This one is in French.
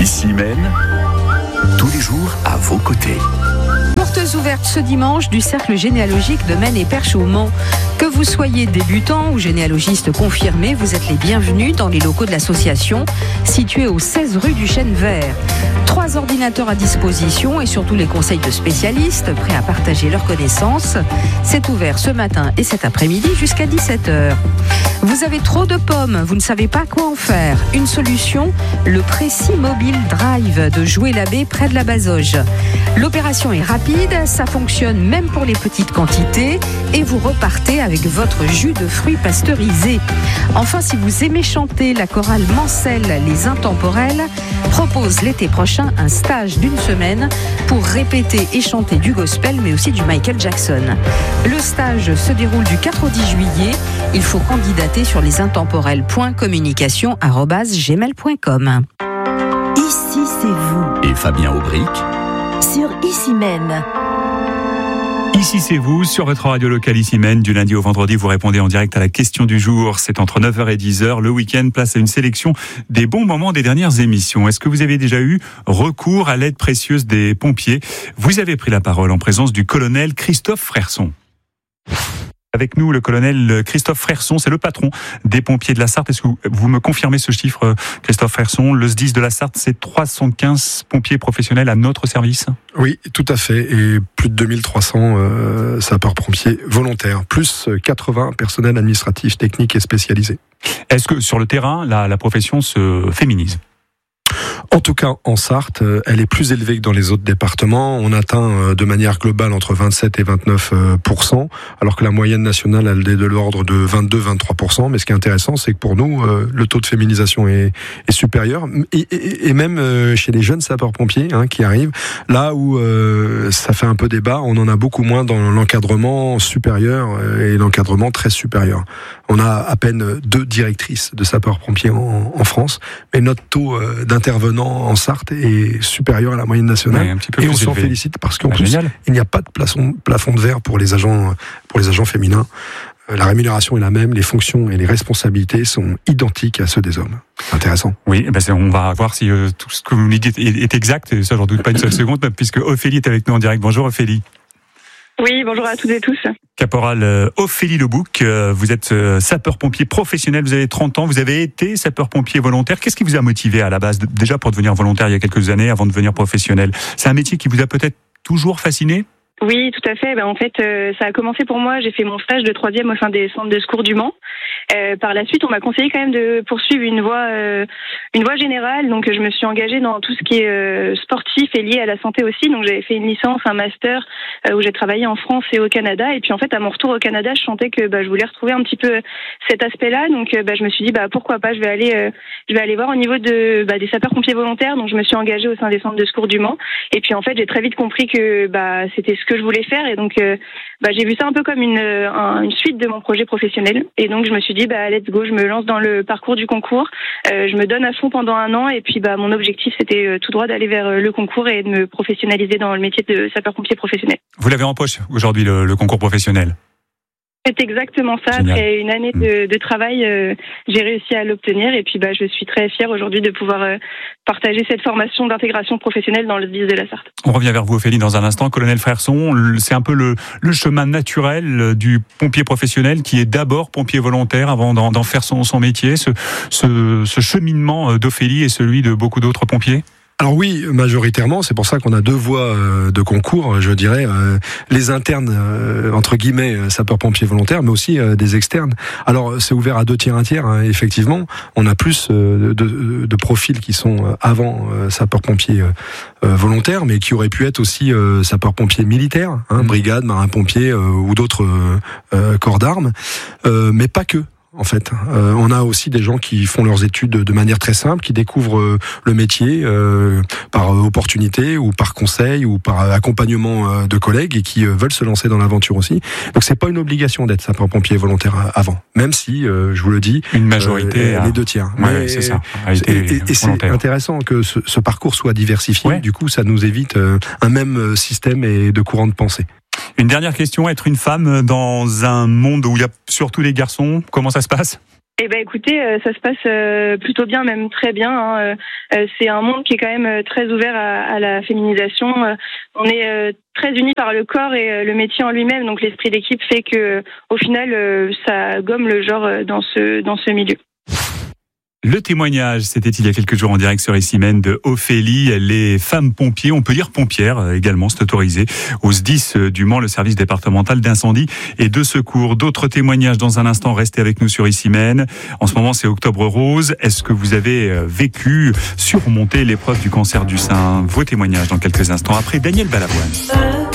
Ici Maine, tous les jours à vos côtés. Portes ouvertes ce dimanche du cercle généalogique de Maine et Perche au Mans. Que vous soyez débutant ou généalogiste confirmé, vous êtes les bienvenus dans les locaux de l'association, situés au 16 rue du Chêne Vert. 3 ordinateurs à disposition et surtout les conseils de spécialistes prêts à partager leurs connaissances. C'est ouvert ce matin et cet après-midi jusqu'à 17h. Vous avez trop de pommes, vous ne savez pas quoi en faire. Une solution, le Précis Mobile Drive de Joué-l'Abbé près de la Bazoge. L'opération est rapide, ça fonctionne même pour les petites quantités et vous repartez avec votre jus de fruits pasteurisé. Enfin, si vous aimez chanter, la chorale Mancel Les Intemporels propose l'été prochain un stage d'1 semaine pour répéter et chanter du gospel mais aussi du Michael Jackson. Le stage se déroule du 4 au 10 juillet. Il faut candidater sur lesintemporels.communication@gmail.com. Ici, c'est vous. Et Fabien Aubric Sur Ici Maine. Ici c'est vous, sur votre radio locale Ici Maine, du lundi au vendredi, vous répondez en direct à la question du jour. C'est entre 9h et 10h. Le week-end, place à une sélection des bons moments des dernières émissions. Est-ce que vous avez déjà eu recours à l'aide précieuse des pompiers ? Vous avez pris la parole en présence du colonel Christophe Frerson. Avec nous, le colonel Christophe Frerson, c'est le patron des pompiers de la Sarthe. Est-ce que vous me confirmez ce chiffre, Christophe Frerson ? Le SDIS de la Sarthe, c'est 315 pompiers professionnels à notre service ? Oui, tout à fait. Et plus de 2300 sapeurs-pompiers volontaires, plus 80 personnels administratifs, techniques et spécialisés. Est-ce que sur le terrain, la profession se féminise ? En tout cas, en Sarthe, elle est plus élevée que dans les autres départements. On atteint de manière globale entre 27 et 29%, alors que la moyenne nationale, elle est de l'ordre de 22-23%. Mais ce qui est intéressant, c'est que pour nous, le taux de féminisation est supérieur. Et même chez les jeunes sapeurs-pompiers qui arrivent, là où ça fait un peu débat, on en a beaucoup moins dans l'encadrement supérieur et l'encadrement très supérieur. On a à peine 2 directrices de sapeurs-pompiers en France, mais notre taux d'intervenants en Sarthe est supérieur à la moyenne nationale. Oui, et on s'en félicite parce qu'en plus, il n'y a pas de plafond de verre pour les agents féminins. La rémunération est la même, les fonctions et les responsabilités sont identiques à ceux des hommes. C'est intéressant. Oui, on va voir si tout ce que vous nous dites est exact. Et ça, j'en doute pas une seule seconde, puisque Ophélie est avec nous en direct. Bonjour Ophélie. Oui, bonjour à toutes et tous. Caporal Ophélie Lebouc, vous êtes sapeur-pompier professionnel, vous avez 30 ans, vous avez été sapeur-pompier volontaire. Qu'est-ce qui vous a motivé à la base, déjà pour devenir volontaire il y a quelques années, avant de devenir professionnel ? C'est un métier qui vous a peut-être toujours fasciné ? Oui, tout à fait. En fait, ça a commencé pour moi. J'ai fait mon stage de 3e au sein des centres de secours du Mans. Par la suite, on m'a conseillé quand même de poursuivre une voie générale. Donc, je me suis engagée dans tout ce qui est sportif et lié à la santé aussi. Donc, j'avais fait une licence, un master où j'ai travaillé en France et au Canada. Et puis, en fait, à mon retour au Canada, je sentais que je voulais retrouver un petit peu cet aspect-là. Donc, je me suis dit pourquoi pas. Je vais aller voir au niveau des sapeurs-pompiers volontaires. Donc, je me suis engagée au sein des centres de secours du Mans. Et puis, en fait, j'ai très vite compris que c'était ce que je voulais faire. Et donc, j'ai vu ça un peu comme une suite de mon projet professionnel. Et donc, je me suis dit, let's go, je me lance dans le parcours du concours. Je me donne à fond pendant 1 an. Et puis, mon objectif, c'était tout droit d'aller vers le concours et de me professionnaliser dans le métier de sapeur-pompier professionnel. Vous l'avez en poche aujourd'hui, le concours professionnel ? C'est exactement ça. Génial. Après une année de travail, j'ai réussi à l'obtenir. Et puis, je suis très fière aujourd'hui de pouvoir partager cette formation d'intégration professionnelle dans le SDIS de la Sarthe. On revient vers vous, Ophélie, dans un instant. Colonel Frerson, c'est un peu le chemin naturel du pompier professionnel qui est d'abord pompier volontaire avant d'en faire son métier. Ce cheminement d'Ophélie est celui de beaucoup d'autres pompiers ? Alors oui, majoritairement, c'est pour ça qu'on a 2 voies de concours, je dirais, les internes, entre guillemets, sapeurs-pompiers volontaires, mais aussi des externes. Alors c'est ouvert à 2 tiers, 1 tiers, effectivement. On a plus de profils qui sont avant sapeurs-pompiers volontaires, mais qui auraient pu être aussi sapeurs-pompiers militaires, brigade, marins-pompiers ou d'autres corps d'armes, mais pas que. En fait, on a aussi des gens qui font leurs études de manière très simple, qui découvrent le métier par opportunité ou par conseil ou par accompagnement de collègues et qui veulent se lancer dans l'aventure aussi. Donc c'est pas une obligation d'être sapeur-pompier volontaire avant, même si je vous le dis, une majorité, les 2 tiers. Ouais, c'est ça. Et c'est intéressant que ce parcours soit diversifié. Ouais. Du coup, ça nous évite un même système et de courant de pensée. Une dernière question, être une femme dans un monde où il y a surtout des garçons, comment ça se passe ? Eh ben écoutez, ça se passe plutôt bien, même très bien. Hein. C'est un monde qui est quand même très ouvert à la féminisation. On est très unis par le corps et le métier en lui-même, donc l'esprit d'équipe fait que, au final, ça gomme le genre dans ce milieu. Le témoignage, c'était il y a quelques jours en direct sur Ici-Même de Ophélie. Les femmes pompiers, on peut dire pompières également, c'est autorisé, au SDIS du Mans, le service départemental d'incendie et de secours. D'autres témoignages dans un instant, restez avec nous sur Ici-Même. En ce moment, c'est Octobre Rose. Est-ce que vous avez vécu, surmonté l'épreuve du cancer du sein? Vos témoignages dans quelques instants après Daniel Balavoine.